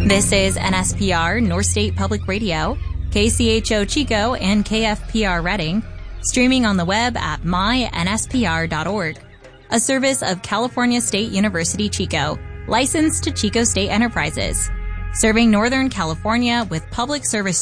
This is NSPR, North State Public Radio, KCHO Chico, and KFPR Reading, streaming on the web at mynspr.org, a service of California State University Chico, licensed to Chico State Enterprises, serving Northern California with public service